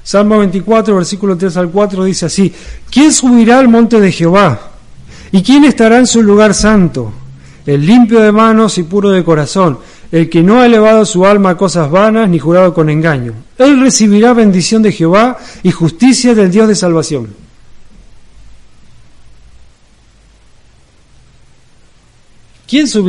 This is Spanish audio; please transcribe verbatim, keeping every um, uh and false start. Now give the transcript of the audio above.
Salmo veinticuatro, versículo tres al cuatro dice así: ¿Quién subirá al monte de Jehová? ¿Y quién estará en su lugar santo? El limpio de manos y puro de corazón, el que no ha elevado su alma a cosas vanas ni jurado con engaño. Él recibirá bendición de Jehová y justicia del Dios de salvación. ¿Quién subirá?